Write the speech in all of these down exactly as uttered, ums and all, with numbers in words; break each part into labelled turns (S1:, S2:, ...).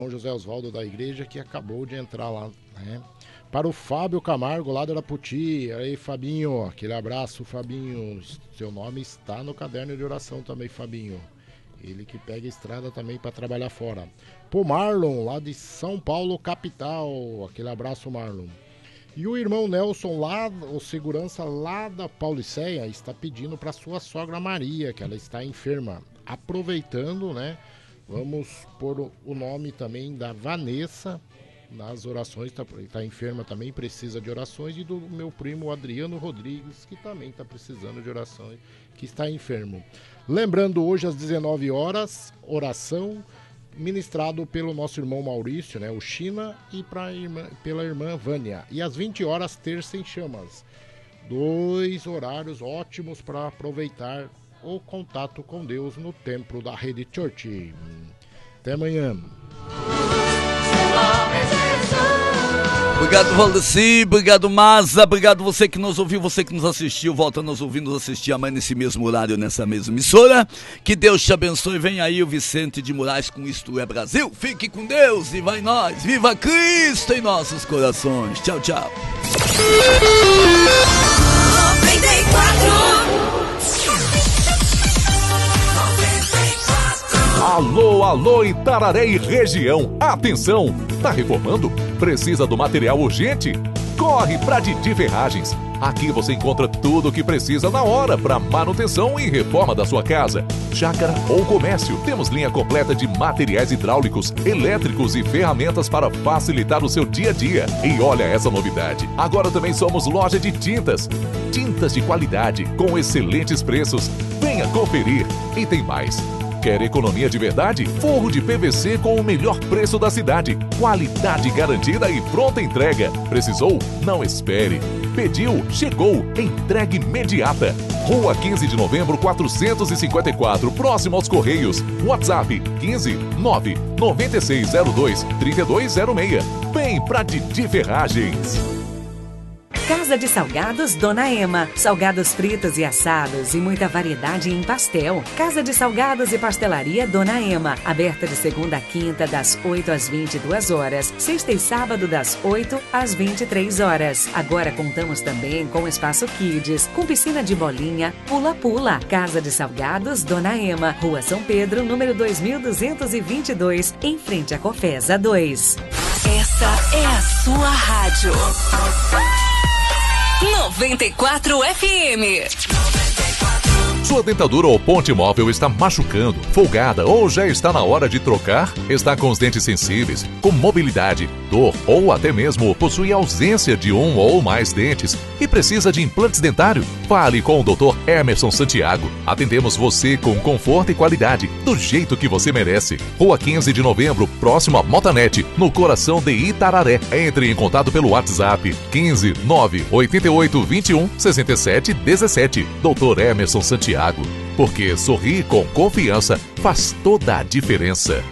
S1: José Osvaldo da igreja, que acabou de entrar lá, né? Para o Fábio Camargo, lá da Araputi. Aí, Fabinho, aquele abraço, Fabinho. Seu nome está no caderno de oração também, Fabinho. Ele que pega a estrada também para trabalhar fora. Pro Marlon, lá de São Paulo, capital. Aquele abraço, Marlon. E o irmão Nelson, lá, o segurança lá da Pauliceia, está pedindo para sua sogra Maria, que ela está enferma. Aproveitando, né? Vamos pôr o nome também da Vanessa nas orações, está tá enferma também, precisa de orações, e do meu primo Adriano Rodrigues, que também está precisando de orações, que está enfermo. Lembrando, hoje às dezenove horas, oração ministrado pelo nosso irmão Maurício, né, o China, e pra irmã, pela irmã Vânia. E às vinte horas, Terça em Chamas. Dois horários ótimos para aproveitar o contato com Deus no templo da Rede Church. Até amanhã.
S2: Obrigado, Valdeci, obrigado, Maza, obrigado você que nos ouviu, você que nos assistiu, volta a nos ouvir, nos assistir amanhã nesse mesmo horário, nessa mesma emissora. Que Deus te abençoe. Vem aí o Vicente de Moraes com Isto é Brasil. Fique com Deus e vai nós. Viva Cristo em nossos corações. Tchau, tchau.
S3: Alô, alô, Itararé e região, atenção! Tá reformando? Precisa do material urgente? Corre pra Didi Ferragens. Aqui você encontra tudo o que precisa na hora para manutenção e reforma da sua casa, chácara ou comércio. Temos linha completa de materiais hidráulicos, elétricos e ferramentas para facilitar o seu dia a dia. E olha essa novidade, agora também somos loja de tintas. Tintas de qualidade, com excelentes preços. Venha conferir. E tem mais. Quer economia de verdade? Forro de P V C com o melhor preço da cidade. Qualidade garantida e pronta entrega. Precisou? Não espere. Pediu? Chegou. Entrega imediata. Rua quinze de novembro, quatrocentos e cinquenta e quatro, próximo aos Correios. WhatsApp quinze nove nove seis zero dois três dois zero seis. Vem pra Didi Ferragens.
S4: Casa de Salgados Dona Ema. Salgados fritos e assados e muita variedade em pastel. Casa de Salgados e Pastelaria Dona Ema. Aberta de segunda a quinta, das oito às vinte e duas horas. Sexta e sábado, das oito às vinte e três horas. Agora contamos também com espaço Kids, com piscina de bolinha, pula-pula. Casa de Salgados Dona Ema. Rua São Pedro, número dois mil duzentos e vinte e dois, em frente à Cofesa dois.
S5: Essa é a sua rádio. noventa e quatro F M.
S3: Sua dentadura ou ponte móvel está machucando, folgada ou já está na hora de trocar? Está com os dentes sensíveis, com mobilidade, dor ou até mesmo possui ausência de um ou mais dentes e precisa de implantes dentários? Fale com o doutor Emerson Santiago. Atendemos você com conforto e qualidade, do jeito que você merece. Rua quinze de novembro, próximo a Motanet, no coração de Itararé. Entre em contato pelo WhatsApp quinze nove oito oito vinte e um sessenta e sete dezessete. doutor Emerson Santiago. Porque sorrir com confiança faz toda a diferença.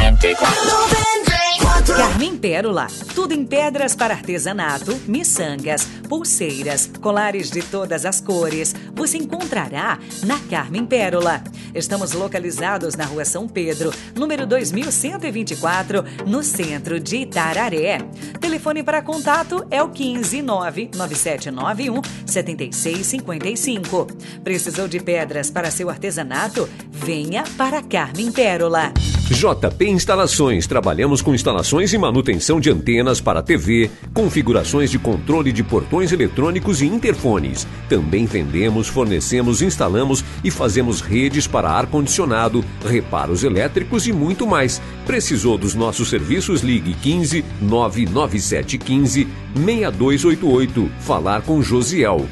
S4: Carmim Pérola, tudo em pedras para artesanato, miçangas, pulseiras, colares de todas as cores. Você encontrará na Carmim Pérola. Estamos localizados na Rua São Pedro, número dois mil cento e vinte e quatro, no centro de Itararé. Telefone para contato é o quinze nove nove sete nove um sete seis cinco cinco. Precisou de pedras para seu artesanato? Venha para Carmim Pérola.
S6: J P Instalações. Trabalhamos com instalações e manutenção de antenas para T V, configurações de controle de portões eletrônicos e interfones. Também vendemos, fornecemos, instalamos e fazemos redes para ar-condicionado, reparos elétricos e muito mais. Precisou dos nossos serviços? Ligue quinze nove nove sete um cinco seis dois oito oito. Falar com Josiel.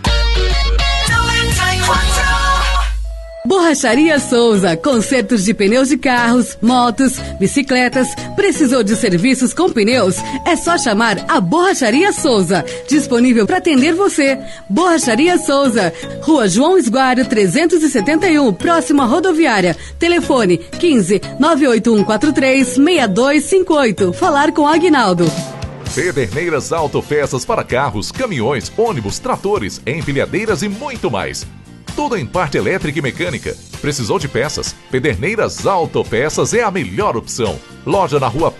S7: Borracharia Souza, consertos de pneus de carros, motos, bicicletas. Precisou de serviços com pneus? É só chamar a Borracharia Souza, disponível para atender você. Borracharia Souza, Rua João Esguário trezentos e setenta e um, próximo à rodoviária. Telefone quinze nove oito um quatro três seis dois cinco oito. Falar com Aguinaldo.
S3: Pederneiras Autopeças para carros, caminhões, ônibus, tratores, empilhadeiras e muito mais. Tudo em parte elétrica e mecânica. Precisou de peças? Pederneiras Autopeças é a melhor opção. Loja na rua